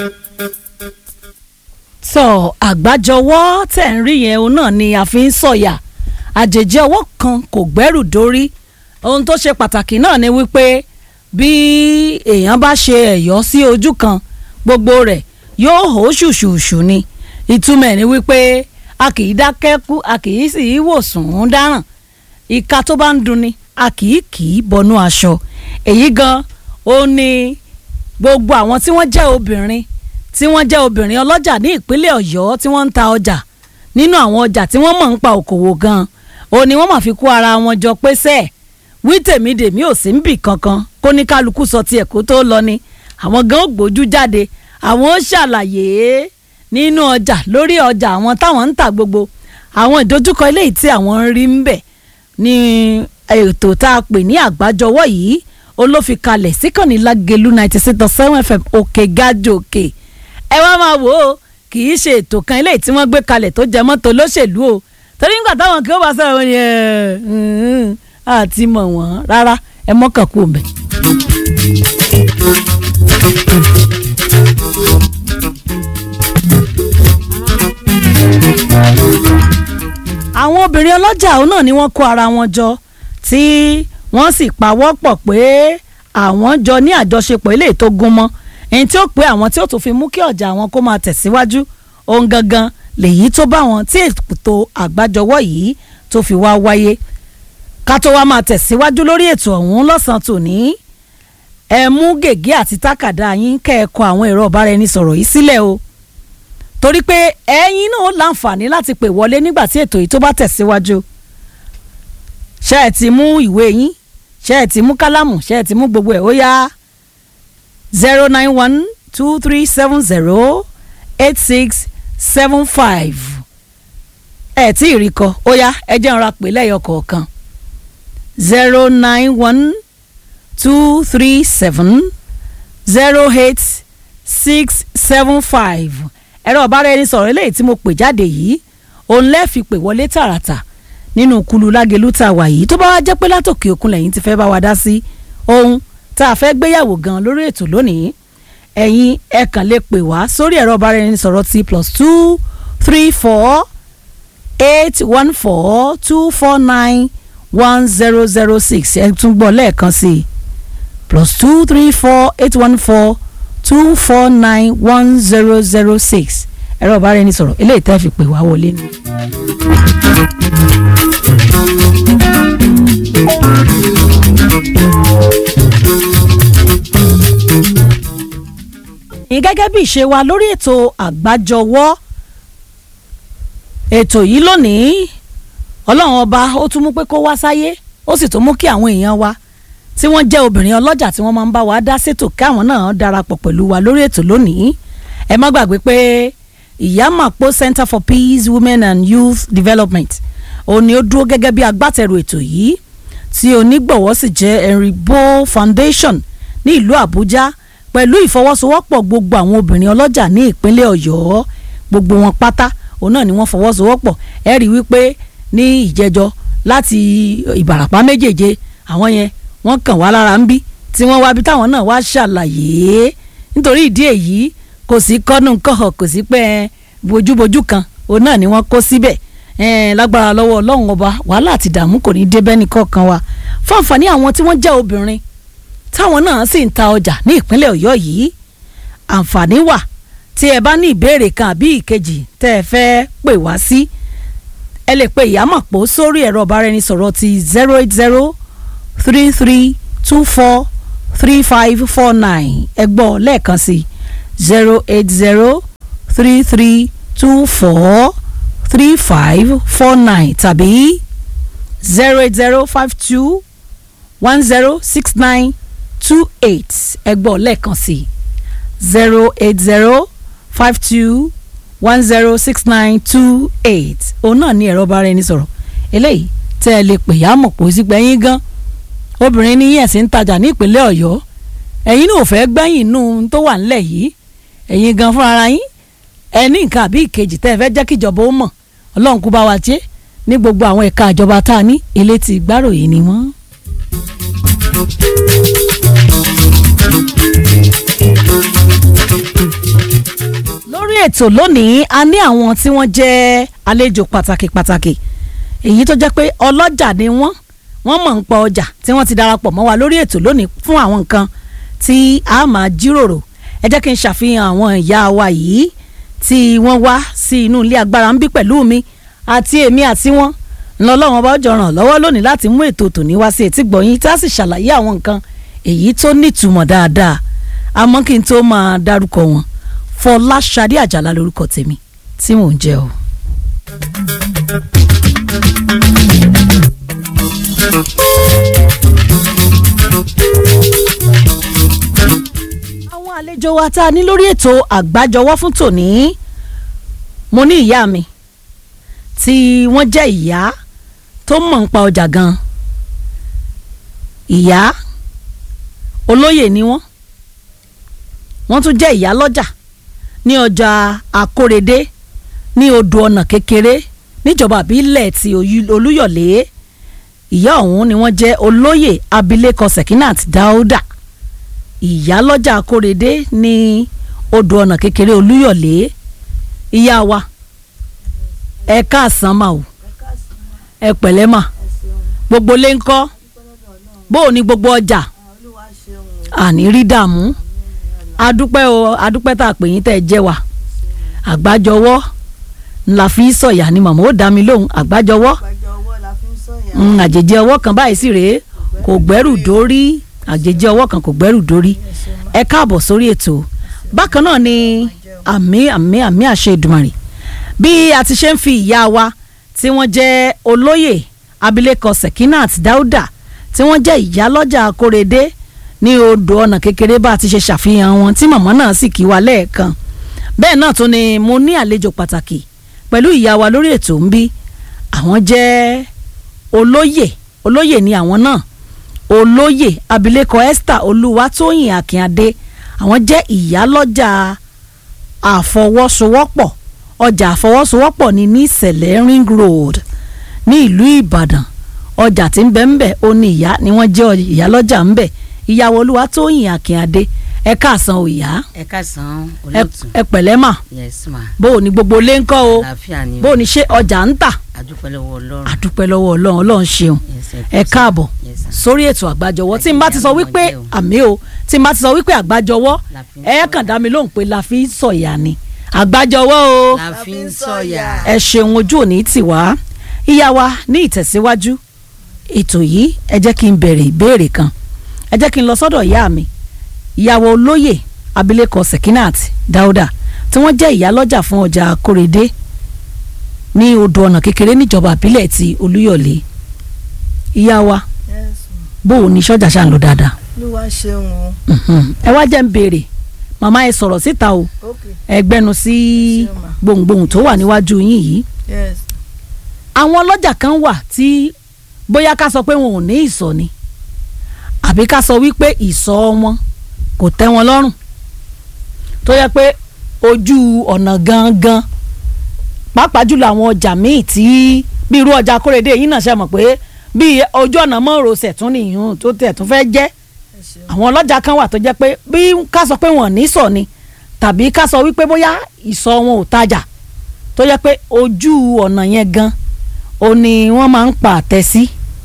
sọ àgbájọwọ́ tẹ̀ ń rí yẹn òun náà ni a fi ń sọ̀yà àjèjì ọwọ́ kan kò gbẹ́rù dórí ohun tó ṣe pàtàkì náà ni wípé bí èèyàn bá ṣe ẹ̀yọ́ sí ojú kan gbogbo rẹ̀ yóò hó ṣùṣùṣù ni ìtumọ̀ ẹ̀ ni wípé a kì í dákẹ́ kú a kì í sì í wòsàn dáràn ìka tó bá ń dunni a kì í bọnú aṣọ èyí gan ó ní gbogbo àwọn tí wọ́n jẹ́ obìnrin ọlọ́jà ní ìpínlẹ̀ Ọ̀yọ́ tí wọ́n ń ta ọjà nínú àwọn ọjà tí wọ́n mọ̀ ń pa òkòwò gan ó ní wọ́n máa fi kó ara wọn jọ pé sẹ́ẹ̀ wí tèmi ò sí ń bì kankan kó ní kálukú sọ tiẹ̀ kó tó lọ ni àwọn gan ó gbójú jáde àwọn ó ṣàlàyé nínú ọjà lórí ọjà àwọn táwọn ń tà gbogbo àwọn ìdojúkọ eléyìí tí àwọn ń rí ń bẹ̀ ní ètò tá a pè ní àgbájọwọ́ yìí olófin kalẹ̀ síkànnì Lágelú 96.7 FM òkè gájòkè ẹ wá máa wò ó kì í ṣe ètò kan eléyìí tí wọ́n gbé kalẹ̀ tó jẹ mọ́tò lóṣèlú o torí nígbà táwọn kí ó bá sọ̀rọ̀ wọn ni àti mọ̀ wọ́n rárá ẹ mọ́kàn kú òǹbẹ̀. àwọn obìnrin ọlọ́jà òun náà ni wọ́n kó ara wọn jọ tí wọ́n sì pawọ́ pọ̀ pé àwọn jọ ní àjọṣepọ̀ eléyìí tó gún mọ́ ẹni tí ó pé àwọn tí ó tún fi mú kí ọjà àwọn kó máa tẹ̀síwájú ohun gangan lèyí tó bá wọn tí ètò àgbájọwọ́ yìí tó fi wá wáyé ká tó wá máa tẹ̀síwájú lórí ètò ọ̀hún lọ́sàn-án tòní ẹ mú gègé àti tákàdá yín kẹ́ẹ̀kọ́ àwọn ẹ̀rọ ìbáraẹnisọ̀rọ̀ yìí sílẹ̀ o torí pé ẹ̀yin náà láǹfààní láti pè wọlé nígbà tí ètò yìí tó bá tẹ̀síwájú ṣé ẹ ti mú ìwé yín ṣé ẹ ti mú kálámù ṣé ẹ ti mú gbogbo ẹ̀ ó yá 09123708675 ẹ tí ì rí kọ ó yá ẹ jẹ́ ìrora pè lẹ́yọ kọ̀ọ̀kan 09123708675 ẹ̀rọ ìbáraẹnisọ̀rọ̀ eléyìí tí mo pè jáde yìí òun lẹ́ẹ̀ fi pè wọlé tààràtà nínú kulu Lágelú tá a wà yìí tó bá wá jẹ́ pé látòkè òkun lẹ́yìn tí fẹ́ bá wa dá sí ohun tá a fẹ́ gbéyàwó gan lórí ètò lónìí ẹ̀yin ẹ kàn lè pè wá sórí ẹ̀rọ ìbáraẹnisọ̀rọ̀ ti +2348424910006 ẹ tún gbọ́ lẹ́ẹ̀kan sí +2348424910006 ẹ̀rọ ìbáraẹnisọ̀rọ̀ eléyìí tẹ́ fi pè wá wọlé ni. gẹ́gẹ́ bí ìṣe wa lórí ètò àgbájọwọ́ ètò yìí lónìí ọlọ́run ọba ó tún mú pé kó wá sáyé ó sì tún mú kí àwọn èèyàn wa tí wọ́n jẹ́ obìnrin ọlọ́jà tí wọ́n máa ń bá wa dá sétò káwọn náà darapọ̀ pẹ̀lú wa lórí ètò lónìí ẹ má gbàgbé pé Ìyámàpó Center for Peace, Women and Youth Development òun ni ó dúró gẹ́gẹ́ bí agbátẹrù ètò yìí tí onígbọ̀wọ́ sì jẹ́ Henry Bow Foundation ní ìlú Àbújá pẹ̀lú ìfọwọ́sowọ́pọ̀ gbogbo àwọn obìnrin ọlọ́jà ní ìpínlẹ̀ Ọ̀yọ́ gbogbo wọn pátá òun náà ni wọ́n fọwọ́sowọ́pọ̀ ẹ rí wípé ní ìjẹjọ láti Ìbàràpá méjèèje àwọn yẹn wọ́n kàn wá lára ń bí tí wọ́n wá bí táwọn náà wá ṣàlàyé nítorí ìdí èyí kò sí kọ́nù kọ́họ̀ kò sí pé bójúbójú kan òun náà ni wọ́n kó síbẹ̀ lágbára lọ́wọ́ Ọlọ́run ọba wàhálà àti ìdààmú kò ní dé bẹ́ni kọ̀ọ̀kan wa fún àǹfààní àwọn tí wọ́n jẹ́ obìnrin táwọn náà sì ń ta ọjà ní ìpínlẹ̀ Ọ̀yọ́ yìí àǹfààní wà tí ẹ bá ní ìbéèrè kan àbí ìkejì tẹ́ ẹ fẹ́ pè wá sí ẹ lè pe Ìyámàpó sórí ẹ̀rọ ìbáraẹnisọ̀rọ̀ ti 08033243549 ẹ gbọ́ lẹ́ẹ̀kan sí 08033243549 tàbí 08052106928 ẹ gbọ́ lẹ́ẹ̀kan sí 08052106928 òun náà ní ẹ̀rọ ìbáraẹnisọ̀rọ̀ eléyìí tẹ́ ẹ lè pè Ìyámàpó sí gbẹ̀yìn gan obìnrin ní yẹn sì ń tajà ní ìpínlẹ̀ Ọ̀yọ́ ẹ̀yin náà ò fẹ́ gbẹ̀yìn inú tó wà nílẹ̀ yìí ẹ̀yin gan fúnra ara yín ẹ ní nǹkan àbí ìkejì tẹ́ ẹ fẹ́ jẹ́ kíjọba ó mọ̀ Ọlọ́run kú bá wa ṣe ní gbogbo àwọn ẹ̀ka ìjọba tá a ní elétí ìgbáròyìn ni wọ́n. ètò lónìí a ní àwọn tí wọ́n jẹ́ àlejò pàtàkì èyí tó jẹ́ pé ọlọ́jà ni wọ́n mọ̀ ń pa ọjà tí wọ́n ti darapọ̀ mọ́ wa lórí ètò lónìí fún àwọn nǹkan tí a máa jíròrò. Ẹ jẹ́ kí n ṣàfihàn àwọn ìyá wa yìí tí wọ́n wá sí inú ilé agbára ń bí pẹ̀lú mi àti èmi àti wọn lọ́lọ́wọ́n bá jọ ràn lọ́wọ́ lónìí láti mú ètò tòní wá sí etí gbọ̀yìn tá a sì ṣàlàyé àwọn nǹkan èyí tó nítumọ̀ dáadáa. Àmọ́ kí n tó máa dárúkọ wọn, Fọláṣadé Àjàlá lórúkọ tèmi tí mò ń jẹ́ o. Àwọn àlejò wa tá a ní lórí ètò àgbájọwọ́ fún tòní, mo ní ìyá mi tí wọ́n jẹ́ ìyá tó mọ̀ ń pa ọjà gan. Ìyá olóyè ni wọ́n tún jẹ́ ìyá lọ́jà ní ọjà Akórèdé ní odò ọ̀nà kékeré níjọba àbílẹ̀ ti Olúyọ̀lé. Ìyá ọ̀hún ni wọ́n jẹ́ olóyè abilékọ Sekinat Dauda, ìyá lọ́jà Akórèdé ní odò ọ̀nà kékeré Olúyọ̀lé. Ìyá wa ẹ káàsán mà o, ẹ pẹ̀lẹ́ mà, gbogbo lé ńkọ́, bó o ní gbogbo ọjà, àní rí dààmú, adúpẹ́ o, adúpẹ́ tá a pè yín tẹ́ ẹ jẹ́ wa. Àgbájọwọ́ la fi ń sọ̀yà ni màmá ó dá mi lóhùn. Àgbájọwọ́ àjèjì ọwọ́ kan báyìí sì rèé kò gbẹ́rù dórí, àjèjì ọwọ́ kan kò gbẹ́rù dórí. Ẹ káàbọ̀ sórí ètò. Bákan náà ni àmì àṣẹ Èdùmàrè bí a ti ṣe ń fi ìyá wa tí wọ́n jẹ́ olóyè abilékọ Sekinat Dauda tí wọ́n jẹ́ ìyá lọ́jà Akórèdé ní odò ọ̀nà kékeré bá a ti ṣe ṣàfihàn wọn tí màmá náà sì kí wa lẹ́ẹ̀kan. Bẹ́ẹ̀ náà tún ni mo ní àlejò pàtàkì pẹ̀lú ìyá wa lórí ètò ń bí. Àwọn jẹ́ olóyè ni àwọn náà, olóyè abilékọ Esther Olúwatóyìn Akínadé. Àwọn jẹ́ ìyá lọ́jà àfọwọ́sowọ́pọ̀, ọjà àfọwọ́sowọ́pọ̀ ní Ìsẹ̀lẹ̀ Ring Road ní ìlú Ìbàdàn. Ọjà tí ń bẹ ń bẹ ó ní ìyá ni wọ́n jẹ́ ìyá lọ́jà ń bẹ. Ìyàwó Olúwatóyìn Akínadé, ẹ káàsán o ìyá. Ẹ káàsán olóòtú. Ẹ pẹ̀lẹ́ mà. Yes ma. bó o ní gbogbo lé ńkọ́ o, àlàáfíà ni o. bó o ní ṣe ọjà ń tà. àdúpẹ́ lọ́wọ́ Ọlọ́run. àdúpẹ́ lọ́wọ́ Ọlọ́run, Ọlọ́run ṣeun. Ẹ káàbọ̀ sórí ètò àgbájọwọ́. Tí n bá ti sọ wípé àmì o, tí n bá ti sọ wípé àgbájọwọ́, ẹ kàn dá mi lóhùn pé la fi ń sọ̀yà ni. Àgbájọwọ́ o, la fi ń sọ̀yà. ẹ ṣeun, ojú òní tì wá. Ìyá wa ní ìtẹ̀síwájú ètò yìí, ẹ jẹ́ kí n bẹ̀rẹ̀ ìbéèrè kan. Ẹ jẹ́ kí n lọ sọ́dọ̀ ìyá mi, ìyàwó olóyè abilékọ Sekinat Dauda tí wọ́n jẹ́ ìyá lọ́jà fún ọjà Akórèdé ní odò ọ̀nà kékeré níjọba àbílẹ̀ ti Olúyọ̀lé. Ìyá wa bó o ní sọ́jà ṣáà ń lọ dáadáa. Olúwa ṣeun o. Ẹ wá jẹ́ ń béèrè, màmá ẹ sọ̀rọ̀ síta o, ẹ gbẹnu sí gbohùngbohùn tó wà níwájú yín yìí. Àwọn ọlọ́jà kan wà tí bóyá ká sọ pé wọn ò ní ìsọ̀ ni, àbí ká sọ wípé ìsọ̀ wọn kò tẹ́ wọn lọ́rùn, tó yẹ pé ojú ọ̀nà gangan, pàápàá jùlọ àwọn ọjà míì tí bí irú ọjà Akórèdé yìí náà ṣe mọ̀ pé bí ojú ọ̀nà mọ́rọ̀ọ́sẹ̀ tún nìyún tó tẹ̀ tún fẹ́ jẹ́. Àwọn ọlọ́jà kan wà tó jẹ́ pé bí ká sọ pé wọn ní ìsọ̀ ni, tàbí ká sọ wípé bóyá ìsọ̀ wọn ò tajà, tó yẹ pé ojú ọ̀nà yẹn gan ó ní wọ́n máa ń pa àtẹ sí.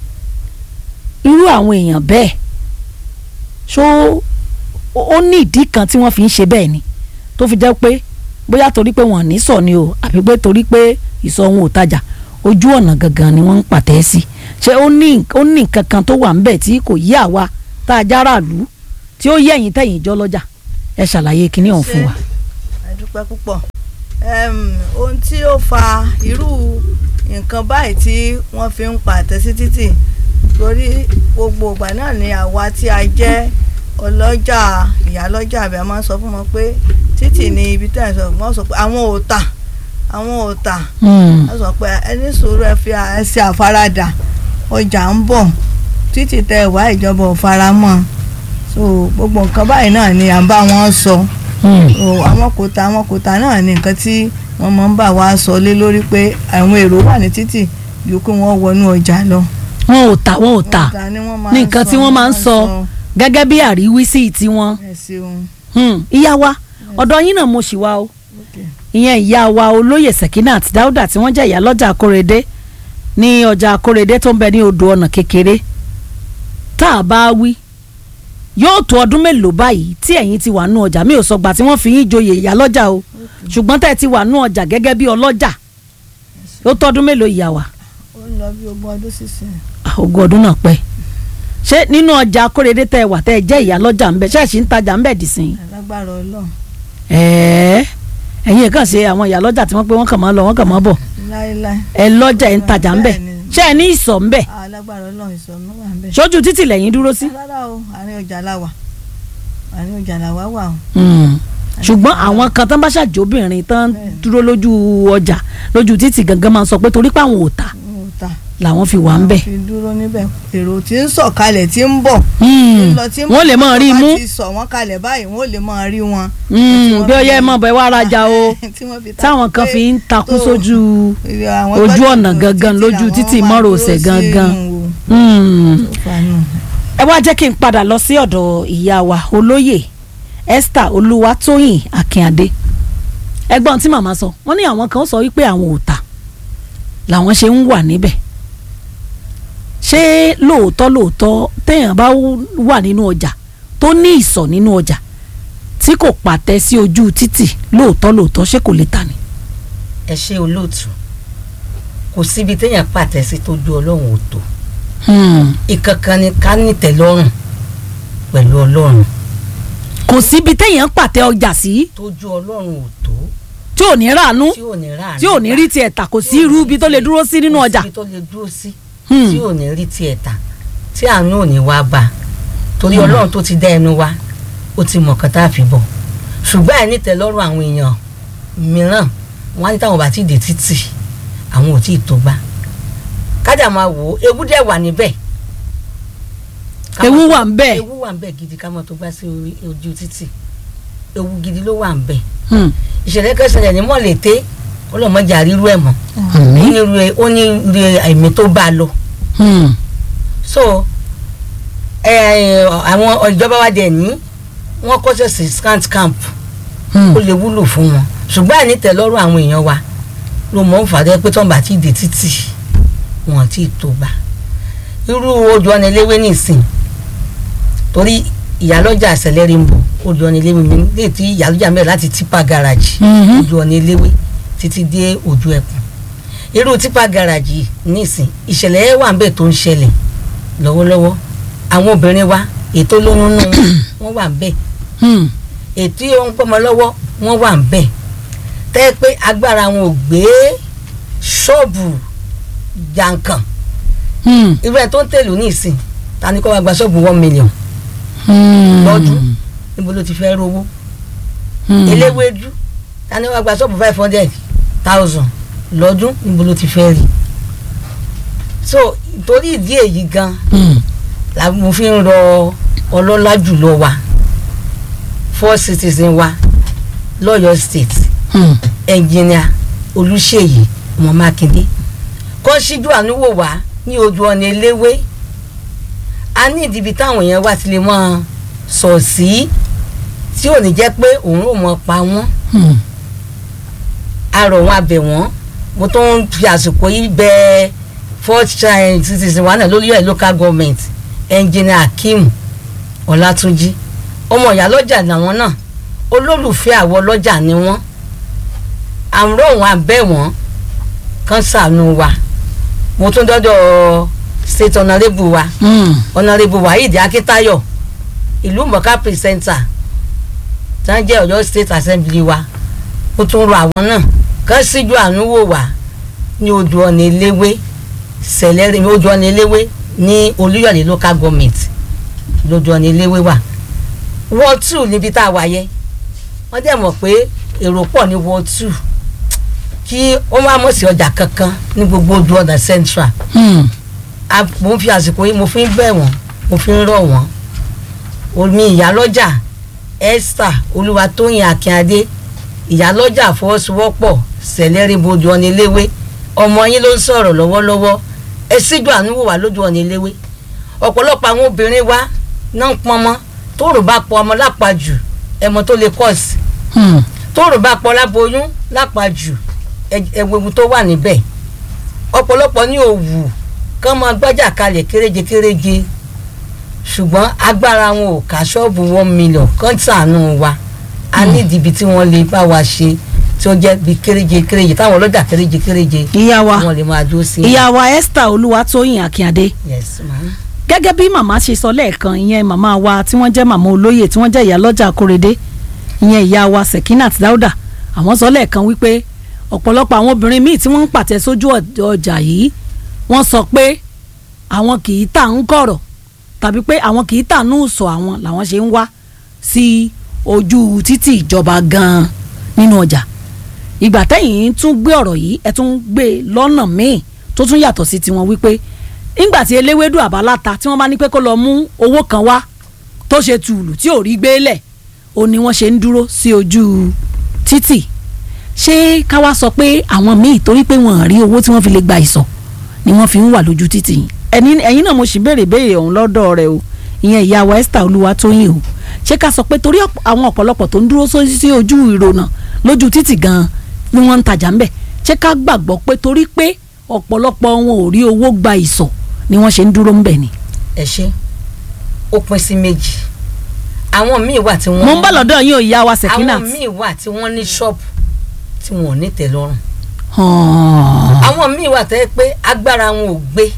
Irú àwọn èèyàn bẹ́ẹ̀ ṣó ó ní ìdí kan tí wọ́n fi ń ṣe bẹ́ẹ̀ ni, tó fi jẹ́ pé bóyá torí pé wọ́n ní sọ ni o, àbí pé torí pé ìsọ̀ wọn ò tajà, ojú ọ̀nà gangan ni wọ́n ń pàtẹ́ sí. Ṣé ó ní nǹkan kan tó wà ńbẹ̀ tí kò yé àwa tá a jára lù ú, tí ó yẹ̀yìn tẹ̀yìn jọ lọ́jà? Ẹ ṣàlàyé kinní ọ̀hún fún wa. àdúpẹ́ púpọ̀. Ohun tí ó fa irú nǹkan báyìí tí wọ́n fi ń pa àtẹ sí títì, torí gbogbo ìgbà náà ni àwa tí a jẹ́ ọlọ́jà, ìyálọ́jà àbí a máa ń sọ fún wọn pé títì ni ibi tí wọ́n sọ pé àwọn ò tà, wọ́n sọ pé ẹni sùúrù ẹ fi ẹsẹ̀ àfaradà, ọjà ń bọ̀, títì tẹ ìwà ìjọba ò fara mọ́. So gbogbo nǹkan báyìí náà ni à ń bá wọn sọ. Àwọn kòtà náà ni nǹkan tí wọ́n máa ń bá wa sọ lé lórí pé àwọn èrò wà ní títì ju kí wọ́n wọnú ọjà lọ. wọn ò tà ní nǹkan tí wọ́n máa ń sọ gẹ́gẹ́ bí àríwísí tiwọn. Ìyá wa ọ̀dọ̀ yín náà mo ṣì wá o. ìyẹn ìyá wa olóyè Sekinat Dáúdà tí wọ́n jẹ́ ìyá lọ́jà Akórèdé ní ọjà Akórèdé tó ń bẹ ní odò ọ̀nà kékeré tá a bá wí yóò tó ọdún mélòó báyìí tí ẹ̀yin ti wà nú ọjà mi ò sọ gbà tí wọ́n fi yín joyè ìyá lọ́jà o ṣùgbọ́n tẹ́ ẹ ti wà nú ọjà gẹ́gẹ́ bí ọlọ́jà yóò tó ọdún mélòó ìyá wa. ó ń lọ bí 20 ọdún sísìn. ogún ọdún náà pẹ́ ṣé nínú ọjà Akórèdé tẹ́ ẹ wà tẹ́ ẹ jẹ́ ìyá lọ́jà ńbẹ ṣẹ́ẹ̀ṣì ń tajà ńbẹ dì sí. alágbára Ọlọ́run. ẹ̀yin kàn ṣe àwọn ìyá lọ́jà tí wọ́n pé wọ́n kàn máa lọ wọ́n kàn máa bọ̀ láéláé. ẹ lọ́jà ẹ̀ ń tajà ńbẹ ṣé ẹ ní ìsọ̀ ńbẹ alágbára Ọlọ́run ìsọ̀nù wà ńbẹ. ṣojú títì lẹ́yìn dúró sí. rárá o àárín ọjà la wà wà o. ṣùgbọ́n àwọn kan tán bá ṣàjọbìnrin tán dúró lójú ọjà lójú títì gangan máa ń sọ pé torí pé àwọn ò ta làwọn fi wà ń bẹ̀. fi dúró níbẹ̀ èrò tí ń sọ̀kalẹ̀ tí ń bọ̀. wọ́n lè máa rí imú. wọ́n ti sọ̀ wọ́n kalẹ̀ báyìí wọ́n lè máa rí wọn. bí ó yẹ mọ̀ bẹ́ẹ̀ wá rajà o táwọn kan fi ń takú sójú ojú ọ̀nà gangan lójú títì mọ́rọ̀ọ̀sẹ̀ gangan. ẹ wá jẹ́ kí n padà lọ sí ọ̀dọ̀ ìyá wa olóyè Esther Olúwatóyìn Akínadé ẹgbọ́n tí màmá sọ wọ́n ní àwọn kan sọ wípé àwọn ò ta làwọn ṣe ń wà níbẹ̀ ṣé lóòótọ́ téèyàn bá wà nínú ọjà tó ní ìsọ̀ nínú ọjà tí kò pàtẹ sí ojú títì lóòótọ́ ṣé kò lè ta ni. ẹ ṣe olóòtú kò síbi téèyàn pàtẹ sí tójú Ọlọ́run ò tó ìkankan ni ká nítẹ̀lọ́rùn pẹ̀lú Ọlọ́run. kò síbi téèyàn pàtẹ ọjà sí tójú Ọlọ́run ò tó tí ò ní ràánú tí ò ní rí tiẹ̀ tà kò sí irú ibi tó lè dúró sí nínú ọjà. kò sí ibi tó lè dúró sí tí ò ní rí tiẹ̀ tà tí àánú ò ní wá bá torí Ọlọ́run tó ti dá ẹnu wa ó ti mọ̀ kán tá a fi bọ̀ ṣùgbọ́n àìnítẹ̀lọ́rùn àwọn èèyàn mìíràn wọ́n á ní táwọn bá ti dé títì àwọn ò tí ì tó bá kájà máa wò ó ewu dẹ̀ wà níbẹ̀. ewu wà ń bẹ̀. ewu wà ń bẹ̀ gidi ká mọ̀ tó bá sí ojú títì ewu gidi ló wà ń bẹ̀. ìṣẹ̀lẹ̀ kẹsàn-án ní Mọ̀lété ọlọ́mọdé àrírú ẹ̀ mọ́ ó ní ire àìmí tó bá a lọ. so àwọn ìjọba wa dẹ̀ ní wọ́n kọ́sẹ̀ sí scout camp ó lè wúlò fún wọn ṣùgbọ́n àìnítẹ̀lọ́rùn àwọn èèyàn wa ló mọ̀ ń fàdé pé tọ́ǹbà tí ì dé títì wọn tí ì tó bá irú odò ọ̀nà eléwé nìsín torí ìyálọ́jà àṣẹlẹ́rì ń bọ̀ odò ọ̀nà eléwé mi lè ti ìyálọ́jà mẹ́rin láti tipa garage odò ọ̀nà eléwé títí dé ojú ẹkùn irú tipa garage nìsín ìṣẹ̀lẹ̀ wà ń bẹ̀ tó ń ṣẹlẹ̀ lọ́wọ́lọ́wọ́ àwọn obìnrin wa ètò olóyún nù wọ́n wà ń bẹ̀ ètò ohun pọ́nmọ lọ́wọ́ wọ́n wà ń bẹ̀ tẹ́ pé agbára wọn ò gbé ṣọ́ọ̀bù jankan irú ẹ̀ tó ń tèlú ní ìsìn ta ni kó wá gba ṣọ́ọ̀bù 1 million lọ́dún níbo ló ti fẹ́ rówó eléwédú ta ni wá gba ṣọ́ọ̀bù 500,000 lọ́dún níbo ló ti fẹ́ rí so torí ìdí èyí gan la mo fi ń rọ ọlọ́lá jùlọ wa first citizen wa lọ́yọ̀ state engineer Olúṣèyí ọmọ Mákindé kọ́ síjú àánú wò wá ní ojú ọ̀nà eléwé a ní ìdìbí táwọn èèyàn wá ti lè mọ sọ sí tí ò ní jẹ́ pé òun ò mọ pa wọ́n arọ̀ wọn abẹ̀ wọ́n mo tó ń fi àsìkò yìí bẹ fourth child citizen wa náà lórí ẹ̀ local government engineer Akeem Ọlátúnjí ọmọ ìyá lọ́jà làwọn náà olólùfẹ́ àwọ̀ lọ́jà ni wọ́n àmúrò wọn abẹ́ wọn kan ṣàánú wa mo tún dọ́dọ̀ state honourable wa honourable Waheed Akíntayọ̀ ìlú mọ̀ká presenter tí wọ́n jẹ́ Ọ̀yọ́ state assembly wa mo tún rọ àwọn náà kán síjú àánú wò wá ní odò ọ̀nà eléwé sẹ̀lẹ́rì ní odò ọ̀nà eléwé ní Olúyọ̀lé local government lodò ọ̀nà eléwé wà ward 2 níbi tá a wà yẹ wọ́n dẹ̀ mọ̀ pé èrò pọ̀ ní ward 2 kí ó má mọ̀ sí ọjà kankan ní gbogbo odò ọ̀nà central mo ń fi àsìkò yìí mo fi ń bẹ̀ wọ́n mo fi ń rọ̀ wọ́n omi ìyálọ́jà Esther Olúwatóyìn Akínadé ìyálọ́jà fọwọ́sowọ́pọ̀ sẹ̀lẹ́rì bodò ọ̀nà eléwé ọmọ yín ló ń sọ̀rọ̀ lọ́wọ́lọ́wọ́ ẹ síjú àánú wò wá lójú ọ̀nà eléwé ọ̀pọ̀lọpọ̀ àwọn obìnrin wa náà ń pọnmọ́ tóòrùn bá pọ ọmọ lápajù ẹmọ tó lè kọ́ọ̀sì tóòrùn bá pọ láboyún lápajù ẹ̀wẹ̀wù tó wà níbẹ̀ ọ̀pọ̀lọpọ̀ ní òwú kán máa gbájà kalẹ̀ kéréje ṣùgbọ́n agbára wọn ò ká ṣọ́ọ̀bù 1 million kán ṣàánú wa a ní ìdìbí tí wọ́n lè bá wa ṣe tí ó jẹ́ bí kéréje táwọn ọlọ́jà kéréje ìyá wa wọ́n lè máa dúró sí. ìyá wa Esther Olúwatóyìn Akínadé. Yes ma'am. gẹ́gẹ́ bí màmá ṣe sọ lẹ́ẹ̀kan ìyẹn màmá wa tí wọ́n jẹ́ màmá olóyè tí wọ́n jẹ́ ìyá lọ́jà Kórèdé ìyẹn ìyá wa Sekinat Dauda àwọn sọ lẹ́ẹ̀kan wípé ọ̀pọ̀lọpọ̀ àwọn obìnrin míì tí wọ́n ń pàtẹ sójú ọjà yìí wọ́n sọ pé àwọn kì í tà ń kọ̀rọ̀ tàbí pé àwọn kì í tà ń sọ àwọn làwọn ṣe ń wá sí ojú títì ìjọba gan-an nínú ọjà ìgbà tẹ́yìn tún gbé ọ̀rọ̀ yìí ẹ tún gbé lọ́nà míì tó tún yàtọ̀ sí tiwọn wípé nígbà tí eléwédú àbáláta tí wọ́n bá ní pé kó lọ mú owó kan wá tó ṣe tùlù tí ò rí gbélẹ̀ ó ní wọ́n ṣe ń dúró sí ojú títì ṣé ká wá sọ pé àwọn míì torí pé wọ́n rí owó tí wọ́n fi lè gba ìsọ̀ ni wọ́n fi ń wà lójú títì ẹ̀yin náà mo sì béèrè ọ̀hún lọ́dọ̀ rẹ̀ o ìyẹn ìyá wa Esther Olúwatóyìn o ṣé ká sọ pé torí àwọn ọ̀pọ̀lọpọ̀ tó ń dúró sí ojú ìrònà lójú títì gan-an ni wọ́n ń tajà ńbẹ̀ ṣé ká gbàgbọ́ pé torí pé ọ̀pọ̀lọpọ̀ wọn ò rí owó gba ìsọ̀ ni wọ́n ṣe ń dúró ńbẹ̀ ni. ẹ ṣe ó pín sí méjì àwọn míì wà tí wọ́n. mo ń bá lọ́dọ̀ yín ò ìyá wa Sekinat. àwọn míì wà tí wọ́n ní ṣọ́ọ̀bù tí wọn ò ní tẹ́lọ́rùn. àwọn míì wà tẹ́ pé agbára wọn ò gbé.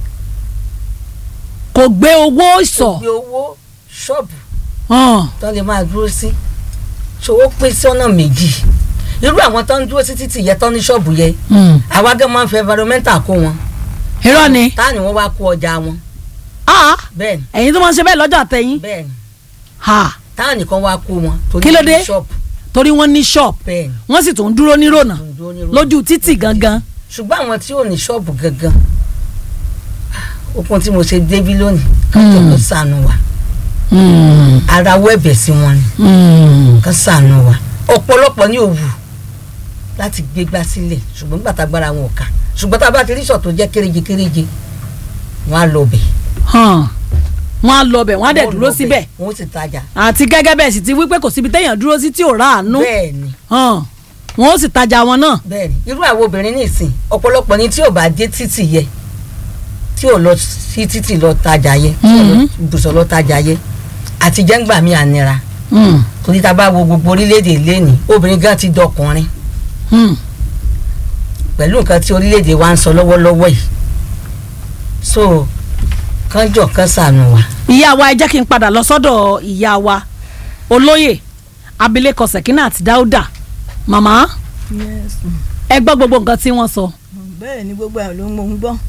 kò gbé owó ìsọ̀. kò gbé owó ṣọ́ọ̀bù. tó lè máa dúró sí. ṣòwò pín sí ọ̀nà méjì irú àwọn tó ń dúró sí títì yẹ tó ní ṣọ́ọ̀bù yẹ àwa gẹ́gẹ́ máa ń fẹ́ environmental kó wọn. irọ́ ni. táà ni wọ́n wá kó ọjà wọn. bẹ́ẹ̀ni. ẹ̀yin tó máa ń ṣe bẹ́ẹ̀ lọ́jà tẹ̀yìn. bẹ́ẹ̀ni. ha. táà nìkan wá kó wọn. kí ló dé torí wọ́n ní ṣọ́ọ̀bù. bẹ́ẹ̀ni. wọ́n sì tún dúró nírònà lójú títì gangan. ṣùgbọ́n àwọn tí ò ní ṣọ́ọ̀bù gangan okun tí mo ṣe débí lónìí kájọ kó ṣàánú wa ara wẹ́ẹ̀bẹ̀ sí wọn ni ká ṣàánú wa ọ̀pọ̀lọpọ̀ ní òwú láti gbégbá sílẹ̀ ṣùgbọ́n gbàtà gbára wọn ò ká ṣùgbọ́n tá a bá ti rí ṣọ̀ tó jẹ́ kéréje wọ́n á lọ bẹ̀. wọ́n á lọ bẹ̀ wọ́n á dẹ̀ dúró síbẹ̀. wọ́n sì tajà. àti gẹ́gẹ́ bẹ́ẹ̀ sì ti wí pé kò síbi téèyàn dúró sí tí ò ráàánú. bẹ́ẹ̀ni. wọ́n ó sì tajà wọn náà. bẹ́ẹ̀ni irú àwọn obìnrin nìsín ọ̀pọ̀lọpọ̀ ni tí ò bá dé títì yẹ tí ò lọ sí títì lọ tajà yẹ tí ò lọ ibùsọ̀ lọ tajà yẹ àti jẹ́ngbà mi ànira. torí tá a bá wo gbogbo orílẹ̀-èdè lẹ́nìí obìnrin gan ti dọkùnrin pẹ̀lú nǹkan tí orílẹ̀-èdè wa ń sọ lọ́wọ́lọ́wọ́ yìí so kánjọ kan ṣàánú wa. ìyá wa ẹ jẹ́ kí n padà lọ sọ́dọ̀ ìyá wa olóyè abilékọ Sekinat Dauda màmá ẹ gbọ́ gbogbo nǹkan tí wọ́n sọ. bẹ́ẹ̀ ni gbogbo ẹ̀ ló ń mọ̀ ń gbọ́.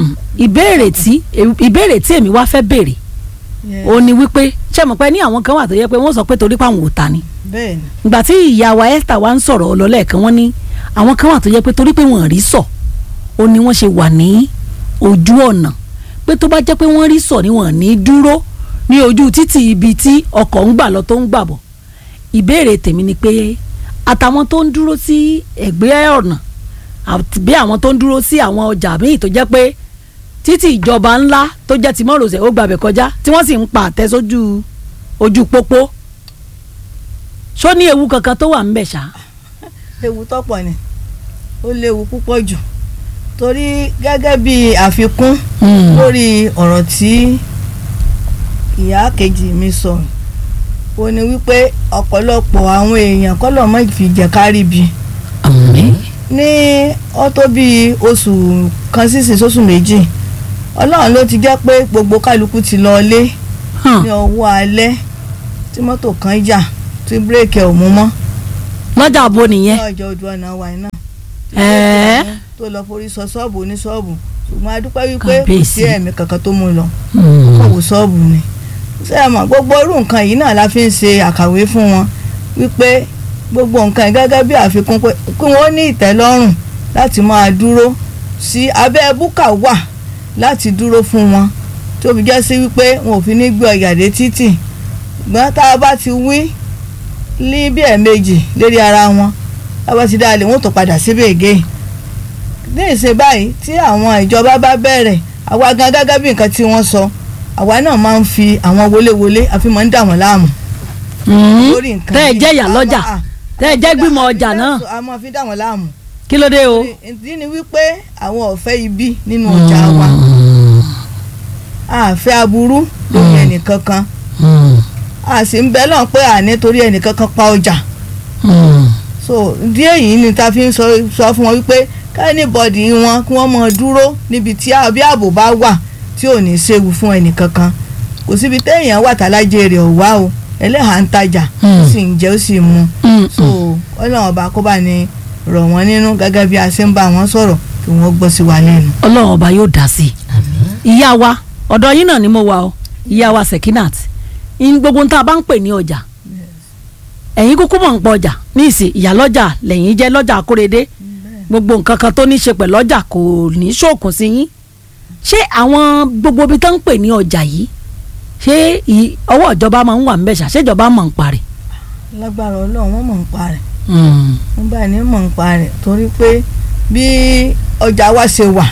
ìbéèrè tí èmi wá fẹ́ béèrè ó ní wípé ṣé mo pẹ́ ní àwọn kan wà tó yẹ pé wọ́n sọ pé torí pé àwọn ò ta ni. bẹ́ẹ̀ ni. ìgbà tí ìyá wa Esther wa ń sọ̀rọ̀ ọlọ́lẹ́ẹ̀kan wọ́n ní àwọn kan wà tó yẹ pé torí pé wọ́n rí sọ ó ní wọ́n ṣe wà ní ojú ọ̀nà pé tó bá jẹ́ pé wọ́n rí sọ ni wọ́n ní dúró ní ojú títì ibi tí ọkọ̀ ń gbà lọ tó ń gbà bọ̀. ìbéèrè tèmi ni pé àtàwọn tó ń dúró sí ẹ̀gbẹ́ ọ̀nà àbí àwọn tó ń dúró sí àwọn ọjà míì tó jẹ́ pé títì ìjọba ńlá tó jẹ́ ti mọ́rọ̀sẹ̀ ó gbàbẹ̀ kọjá tí wọ́n sì ń pa àtẹ sójú ojú pópó ṣó ní ewu kankan tó wà ń bẹ̀ ṣá. ewu tọ́pọ̀ ni ó léwu púpọ̀ jù torí gẹ́gẹ́ bí àfikún lórí ọ̀rọ̀ tí ìyá kejì mi sọ ó ní wípé ọ̀pọ̀lọpọ̀ àwọn èèyàn kọ́lọ̀ mọ́ fi jẹ́ kárí bi ní ó tó bí oṣù kan sísìn sóṣù méjì ọlọ́run ló ti jẹ́ pé gbogbo kálukú ti lọ lé ní ọwọ́ alẹ́ tí mọ́tò kan jà tí bírèkì ẹ̀ ò mú mọ́. lọ́jà abo nìyẹn. lọ́jọ́ ojú ọ̀nà wa iná. tó lọ forí sọ ṣọ́ọ̀bù ní ṣọ́ọ̀bù ṣùgbọ́n a dúpẹ́ wípé kò sí ẹ̀mí kankan tó mú lọ kọ̀wé ṣọ́ọ̀bù ni. sẹ́yàmọ̀ gbogbo irú nǹkan yìí náà la fi ń ṣe àkàwé fún wọn wípé gbogbo nǹkan gẹ́gẹ́ bí àfikún pé kí wọ́n ní ìtẹ́lọ́rùn láti máa dúró sí abẹ́ búkà wà láti dúró fún wọn tó fi jẹ́ sí wípé wọn ò fi ní gbé ọ̀yà dé títì ṣùgbọ́n tá a bá ti wí ní bí ẹ̀ẹ̀mejì lérí ara wọn tá a bá ti dáa lè wọ́n tó padà síbẹ̀ ègé ní ìṣe báyìí tí àwọn ìjọba bá bẹ̀rẹ̀ àwa gan gẹ́gẹ́ bí nǹkan tí wọ́n sọ àwa náà máa ń fi àwọn wọléwọlé àfi máa ń dà wọ́n láàmú. tẹ́ ẹ jẹ́ ìyá lọ́jà. tẹ́ ẹ jẹ́ gbìmọ̀ ọjà náà. a máa fi dá wọn láàmú. kí ló dé o. ìdí ni wípé àwọn ò fẹ́ ibi nínú ọjà wa a fẹ́ aburú lórí ẹnìkankan a sì ń bẹ lọ́n pé àní torí ẹnìkankan pa ọjà so díẹ̀ yìí ni ta fi ń sọ fún wọn wípé kẹ́nìbọ̀dì wọn kí wọ́n máa dúró níbi tí bí ààbò bá wà tí ò ní séwu fún ẹnìkankan kò síbi téèyàn wà tálájẹ rẹ̀ ò wá o ẹlẹ́hàá ń tajà ó sì ń jẹ ó sì mu so ọlọ́run ọba kó bá ní rọ̀ wọ́n nínú gẹ́gẹ́ bí a ṣe ń bá wọn sọ̀rọ̀ kí wọ́n gbọ́ sí wa lẹ́nu. ọlọ́run ọba yóò dá sí i. ìyá wa ọ̀dọ̀ yín náà ni mo wà o ìyá wa Sekinat gbogbo ń tá a bá ń pè ní ọjà ẹ̀yin kúkú mọ̀ ń pọ̀ ọjà ní ìsìn ìyálọ́jà lẹ́yìn jẹ́ lọ́jà Akóredé gbogbo nǹkan kan tó ní ṣe pẹ̀lú ọjà kò ní ṣòkùn sí yín ṣé àwọn gbogbo ibi tó ń pè ní ọjà yìí ṣé ọwọ́ ìjọba máa ń wà ńbẹ̀ ṣá ṣèjọba mọ̀ ń parẹ́. lágbára Ọlọ́run wọ́n mọ̀ ń parẹ́ wọ́n bá ní mọ̀ ń parẹ́ torí pé bí ọjà wa ṣe wà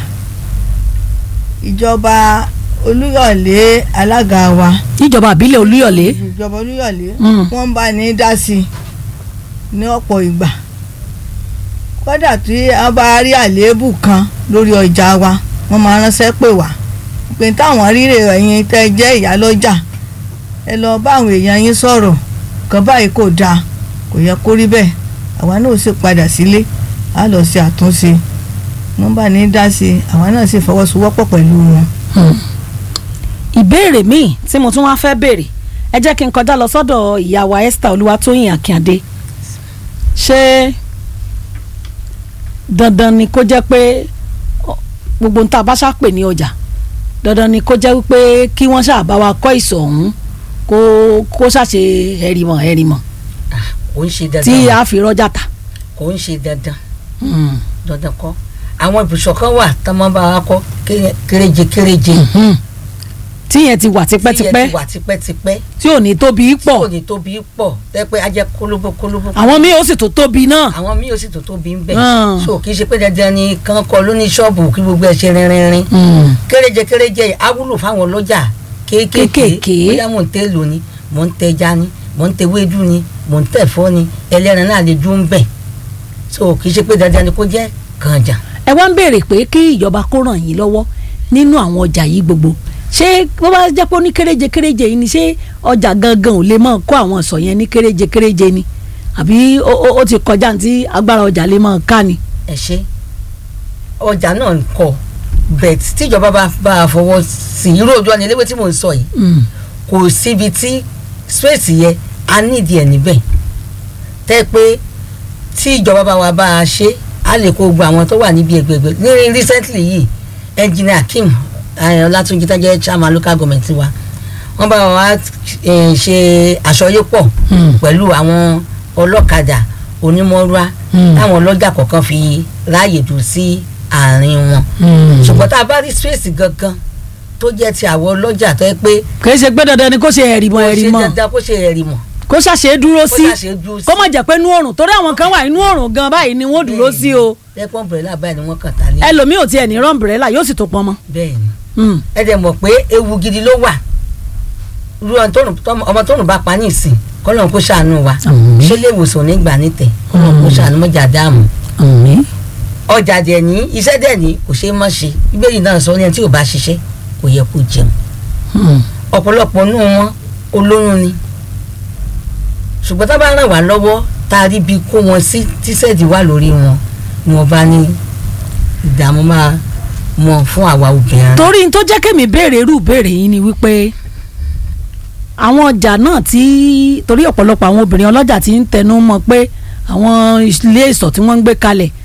ìjọba Olúyọ̀lé alága wa. ìjọba àbílẹ̀ Olúyọ̀lé. ìjọba Olúyọ̀lé wọ́n bá ní dá sí i ní ọ̀pọ̀ ìgbà kódà tí a bá rí àléébù kan lórí ọjà wa wọ́n máa ránṣẹ́ pè wá pé táwọn rírè ẹ̀yin tẹ́ jẹ́ ìyálọ́jà ẹ lọ bá àwọn èèyàn yín sọ̀rọ̀ kan báyìí kò dáa kò yẹ kó rí bẹ́ẹ̀ àwa náà sì padà sílé á lọ ṣe àtúnṣe wọ́n bá ní dá sí i àwa náà sì fọwọ́sowọ́pọ̀ pẹ̀lú wọn. ìbéèrè míì tí mo tún wá fẹ́ béèrè ẹ jẹ́ kí n kọjá lọ sọ́dọ̀ ìyá wa Esther Olúwatóyìn Akíndé ṣé dandan ni kó jẹ́ pé gbogbo ń tá a bá ṣàpè ní ọjà dandan ni kó jẹ́ wípé kí wọ́n ṣàbá wa kọ́ ìsọ̀ ọ̀hún kó ṣàṣe ẹ̀rìmọ̀ kò ń ṣe dandan tí a fi rọ́jà ta. kò ń ṣe dandan dandan kọ́ àwọn ibùsọ̀ kan wà tá a máa bá wa kọ́ kéréje tíyẹn ti wà tipẹ́tipẹ́ tí ò ní tóbi pọ̀ tẹ́ pé a jẹ́ kólóbó. àwọn míì ó sì tó tóbi náà. àwọn míì ó sì tó tóbi ń bẹ̀. so kì í ṣe pé dandan ni kán kọ lóní ṣọ́ọ̀bù kí gbogbo ẹ̀ ṣe rinrin. kéréje á wúlò fáwọn ọlọ́jà kéékèèké bóyá mò ń tẹ́ lò ní mò ń tẹ́ já ní mò ń tẹ́ wédú ní mò ń tẹ́ ẹ̀fọ́ ní ẹlẹ́ran náà lè dún bẹ̀. so kì í ṣe pé dandan ni kó jẹ́ kànjà. ẹ wá ń béèrè pé kí ìjọba kó ràn yín lọ́wọ́ nínú àwọn ọjà yìí gbogbo ṣé bó bá jẹ́ pé ó ní kéréje yìí ni ṣé ọjà gangan ò lè máa kó àwọn ìsọ̀ yẹn ní kéréje ni àbí ó ti kọjá tí agbára ọjà lè máa ká ni. ẹ ṣe ọjà náà ń kọ bẹ́ẹ̀ tíjọba bá a fọwọ́ sí irú ojú ọ̀nà eléwé tí mò ń sọ yìí kò síbi tí space yẹ a nídìí ẹ̀ níbẹ̀ tẹ́ pé tí ìjọba bá wa bá a ṣe a lè kó gbogbo àwọn tó wà níbi ẹgbẹ̀gbẹ̀ ní recently yìí engineer Akeem Ọlátúnjí tó jẹ́ chairman local government wa wọ́n bá wa ṣe àṣọyépọ̀ pẹ̀lú àwọn ọlọ́kadà onímọ̀ọ́rá táwọn ọlọ́jà kọ̀ọ̀kan fi ráàyè dùn sí àárín wọn ṣùgbọ́n tá a bá rí space gangan tó jẹ́ ti àwọn ọlọ́jà tó yẹ pé. kì í ṣe pé dandan ni kó ṣe ẹ̀rìmọ̀ kó ṣe dandan kó ṣe ẹ̀rìmọ̀ kó ṣàṣe dúró sí kó má jẹ́ pé inú oòrùn torí àwọn kan wà inú oòrùn gan báyìí ni wọ́n dúró sí o. lẹ́pọ̀ umbrella báyìí ni wọ́n kàn ta lé. ẹlòmíì ò tiẹ̀ ní rán umbrella yóò sì tó pọn mọ́. bẹ́ẹ̀ni ẹ dẹ̀ mọ̀ pé ewu gidi ló wà ọmọ tóun bá pa ní ìsìn kọ́lọ́n kó ṣàánú wa ṣé lè wòsàn nígbà nítẹ̀ kọ́lọ́n kó ṣàánú mọ́jà dáàmú. ọjà dẹ̀ ní iṣẹ́ dẹ̀ ní kò ṣeé má ṣe Bíbélì náà sọ ní ẹni tí ò bá ṣiṣẹ́ kò yẹ kó jẹun ọ̀pọ̀lọpọ̀ nù wọn olóyún ni ṣùgbọ́n tá a bá ràn wá lọ́wọ́ tá a rí bí kó wọn sí tíṣẹ́ẹ̀dì wà lórí wọn ni wọ́n bá ní ìdààmú máa mọ fún àwa obìnrin. torí n tó jẹ́ kémi béèrè irú béèrè yìí ni wípé àwọn ọjà náà torí ọ̀pọ̀lọpọ̀ àwọn obìnrin ọlọ́jà ti ń tẹnu mọ́ pé àwọn ilé ìsọ̀ tí wọ́n ń gbé kalẹ̀